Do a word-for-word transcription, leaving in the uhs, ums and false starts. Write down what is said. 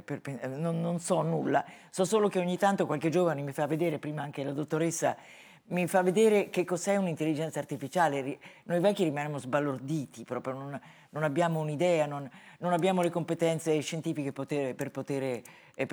per pe ehm, non non so nulla. So solo che ogni tanto qualche giovane mi fa vedere, prima anche la dottoressa, mi fa vedere che cos'è un'intelligenza artificiale. Ri Noi vecchi rimaniamo sbalorditi, proprio non non abbiamo un'idea, non non abbiamo le competenze scientifiche potere per potere, ehm,